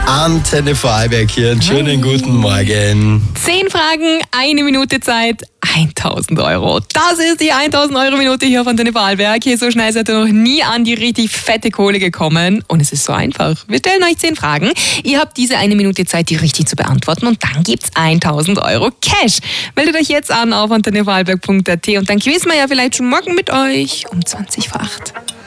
Antenne Vorarlberg hier. Einen schönen guten Morgen. 10 Fragen, 1 Minute Zeit, 1000 Euro. Das ist die 1000 Euro Minute hier von Antenne Vorarlberg. Hier so schnell seid ihr noch nie an die richtig fette Kohle gekommen. Und es ist so einfach. Wir stellen euch 10 Fragen. Ihr habt diese 1 Minute Zeit, die richtig zu beantworten. Und dann gibt's 1000 Euro Cash. Meldet euch jetzt an auf antennevorarlberg.at und dann quizzen wir ja vielleicht schon morgen mit euch um 20 vor 8.